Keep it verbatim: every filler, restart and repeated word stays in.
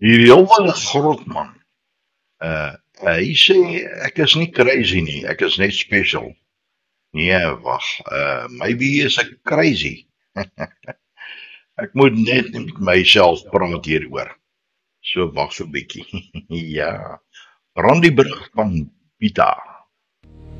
Hierdie Johan Grotman, uh, uh, hy sê ek is nie crazy nie, ek is net special. Nee, wag, uh, maybe is ek crazy. Ek moet net met myself praat hieroor. So wag so 'n bietjie. Ja, Randy Brug van Pita.